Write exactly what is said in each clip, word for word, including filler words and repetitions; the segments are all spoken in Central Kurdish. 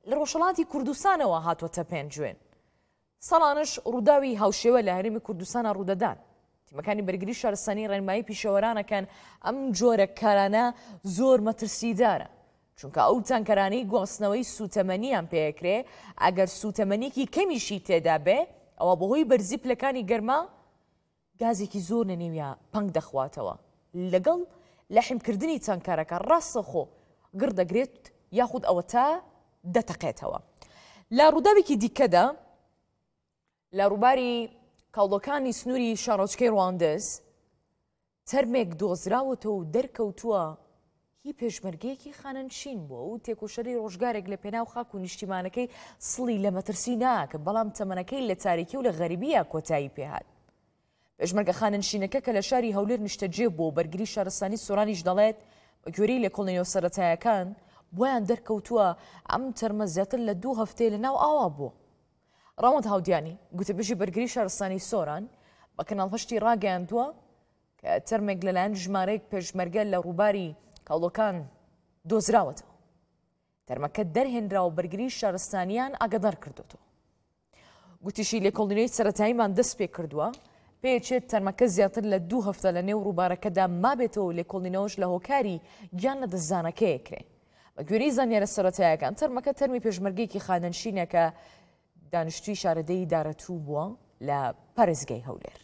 لە ڕۆژهەڵاتی کوردستانەوە هاتووەتە پێنجوێن. ساڵانش ڕووداوی هاوشێوە لە هەرێمی کوردستانە ڕوودەدان. تیمەکانی بەرگری شارستانی ڕێنمایی پیشەوەرانەکەن ئەم جۆرە کارانە زۆر مەترسیدارە، چونکە ئەو تانکەرانەی گواستنەوەی سوتەمەنیان پێکرێ ئەگەر سوتەمەنیکی کەمیشی تێدا بێ ئەوە بەهۆی بەرزی پلەکانی گەرما گازێکی زۆر لە نێویە پەنگ دەخواتەوە، لەگەڵ لەحیمکردنی تانکارەکە ڕاستەخۆ گڕ دەگرێت یاخود ئەوە تا دەتەقێتەوە. لە ڕووداوێکی دیکەدا لە ڕووباری کاڵۆکانی سنووری شارۆچکەی ڕواندز تەرمێک دۆزراوەتەوە و دەرکەوتووە هی پێشمەرگەیەکی خانەنشین بووە و تێکۆشەری ڕۆژگارێک لە پێناو خاک و نیشتیمانەکەی سڵی لە مەترسی ناکە، بەڵام تەمەنەکەی لە تاریکی و لە غەریبیە کۆتایی پێهات. پێشمەرگە خانەنشینەکە کە لە شاری هەولێر نیشتەجێ بوو بەرگری شارستانی سۆرانیش دەڵێت بە گوێرەی لێکۆڵینەوە سەرەتایەکان بۆیان دەرکەوتووە ئەم تەرمە زیاتر لە دوو هەفتەیە لە ناو ئاوا بووە. ڕاوەند هاودیانی گوتەبێژی بەرگری شارستانی سۆران بە کەناڵهەشتی ڕاگەیاندووە کە تەرمێک لەلایەن ژمارەیەک پێشمەرگە لە ڕووباری کاڵۆکان دۆزراوەتەوە. تەرمەکە دەرهێنراوە بەرگری شارستانیان ئاگادار کردوێتەوە. گوتیشی لێکۆڵینەوەی سەرەتاییمان دەست پێ کردووە پێچێت تەرمەکە زیاتر لە دوو هەفتە لە نێو ڕووبارەکەدا مابێتەوە و لێکۆڵینەوەش لە هۆکاری گیان لە دەستزانەکەیەکرێ. بە گوێرەی زانیارە سەرەتاییەکان تەرمەکە تەرمی پێشمەرگەیەکی خانەنشینە کە دانیشتووی شارەدەی دارەتوو بووە لە پارێزگای هەولێر.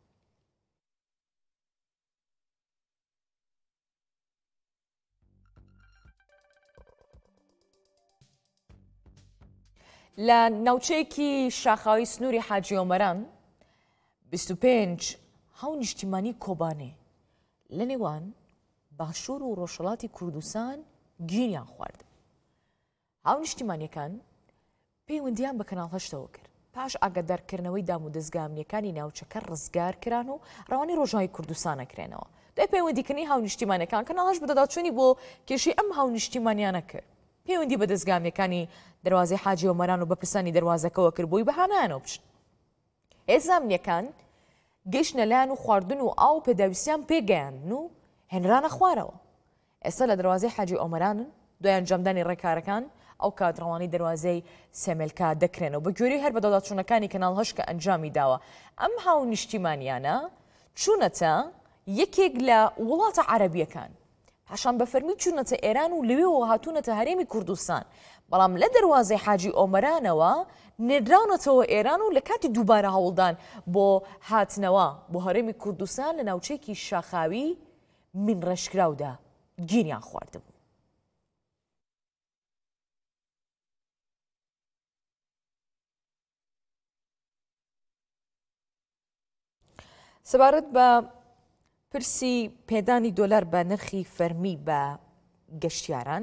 لە ناوچەیەکی شاخاوی سنووری حاجی ئۆمەران بیست و پێنج هاو نیشتیمانی کۆبانێ لە نێوان باشوور و ڕۆژهەڵاتی کوردستان گیریان خوارد. هاو نیشتیمانیەکان پەیوەندیان بە کەناڵهەشتەوە کرد پاش ئاگادارکردنەوەی دام و دەستگامنیەکانی ناوچەکە ڕزگار کران و ڕەوانی ڕۆژناوی کوردستانەکرێنەوە. دوای پەیوەندیکردنی هاو نیشتیمانیەکان کەناڵهەش بەدەداچوونی بۆ کێشەی ئەم هاو نیشتیمانیانە کرد. پەیوەندی بە دەستگامنیەکانی دەواازەی حاجی ئۆمەران و بەپرسانی دەواازەکەەوە کرد بۆی بەهانایانەوە بچن. هێزامنیەکان گەشتنە لایەن و خواردن و ئاو پێداویستیان پێگەیاندن و هێنرانە خوارەوە. ئێستا لە دەواازەی حاجی ئۆمەرانن دوای ئەنجامدانی ڕێکارەکان ئەو کاتڕەوانی دەواازەی سێمێلکا دەکرێنەوە بە گوێرەی هەر بەدەڵاتچوونەکانی کەناڵهەش کە ئەنجامی داوە. ئەم هاو نیشتیمانیانە چوونەتە یەکێک لە وڵاتە عەرەبیەکان، پاشان بە فەرمی چوونەتە ئێران و لەوێەوە هاتوونەتە هەرێمی کوردستان، بەڵام لە دەواازەی حاجی ئۆمەرانەوە نێراونەتەوە ئێران و لە کاتی دووبارە هەوڵدان بۆ هاتنەوە بۆ هەرێمی کوردستان لە ناوچەیەکی شاخاوی من ڕێژکراودا گیریان خواردبوو. سەبارەت بە پرسی پێدانی دۆلار بە نرخی فەرمی بە گەشتیاران،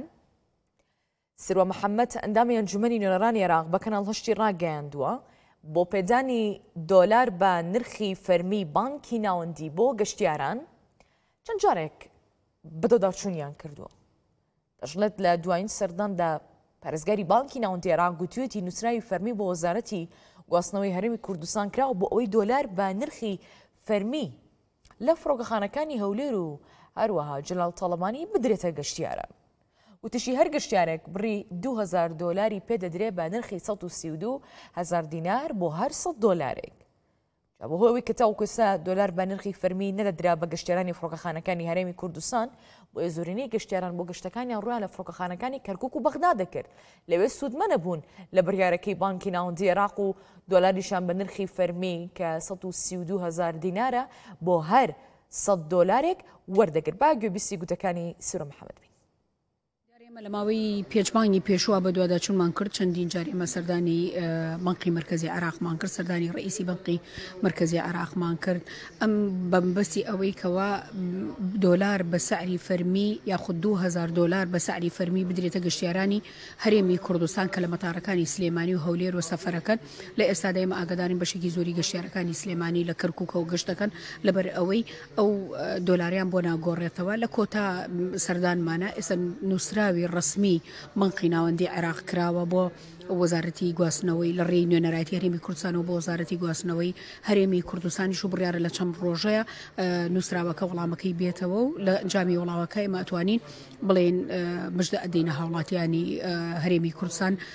سروە محەممەد ئەندامی ئەنجومەنی نوێنەرانی عێراق بە کەناڵهەشتی ڕاگەیاندووە بۆ پێدانی دۆلار بە نرخی فەرمی بانکی ناوەندی بۆ گەشتیاران چەند جارێک بەدەداچوونیان کردووە. دەژڵێت لە دوایین سەرداندا پارێزگاری بانکی ناوەندی عێراق گوتوێتی نووسراوی فەرمی بۆ وەزارەتی گواستنەوەی هەرێمی کوردستان کراوە بۆ ئەوەی دۆلار بە نرخی فەرمی لە فڕۆکەخانەکانی هەولێر و هەروەها جەلال تەڵەبانی بدرێتە گەشتیارە. وتشی هەر گەشتیارێک بڕی دوو هەزار دۆلاری پێدەدرێت بە نرخی سەد و سی و دوو هەزار دینار بۆ هەر سەد دۆلارێک. بۆ هۆی کە تاوکوسە دۆلار بە نرخی فەرمی نەدەدرا بە گەشتیارانی فڕۆکەخانەکانی هەرێمی کوردستان بۆ زۆرینەی گەشتیاران بۆ گەشتەکانیان ڕویان لە فڕۆکەخانەکانی کەرکووک و بەغدا دەکرد. لەوێ سوودمە نەبوون لە بڕیارەکەی بانکی ناوەندی عێراق و دۆلاریشان بە نرخی فەرمی کە سەد و سی و دوو هەزار دینارە بۆ هەر سەد دۆلارێک وەردەگرت. با گوێبیستی گوتەکانی سروە محەممەد. ئێمە لە ماوەی پێچمانی پێشوە بە دوواداچوونمان کرد چەندین جار ئێمە سەردانی بانقی مرکزی عێراقمان کرد، سەردانی ڕئیسی بانقی مرکزی عێراقمان کرد. ئەم بەمبەستی ئەوەی کەوا دۆلار بە سعری فەرمی یاخود دوو هەزار دۆلار بە سعری فەرمی بدرێتە گەشتیارانی هەرێمی کوردستان کە لە مەتاڕەکانی سلێمانی و هەولێر و سەفەرەکەن. لە ئێستادا ئێمە ئاگادارین بەشێکی زۆری گەشتیارەکانی سلێمانی لە کەرکووکە و گەشتەکەن لەبەر ئەوەی ئەو دۆلاریان بۆ ناگۆڕێتەوە. لە کۆتا سەردانمانە ئێستا نووسراوی ڕسمی بانقی ناوەندی عێراق کراوە بۆ وەزارەتی گواستنەوەی لە ڕێی نوێنەرایەتی هەرێمی کوردستانەوە بۆ وەزارەتی گواستنەوەی هەرێمی کوردستانیش و بڕیارە لە چەند ڕۆژەیە نووسراوەکە وەڵامەکەی بێتەوە و لە ئەنجامی وەڵامەکە ئێمە ئەتوانین بڵێن مژدە ئەدەینە هاوڵاتیانی هەرێمی کوردستان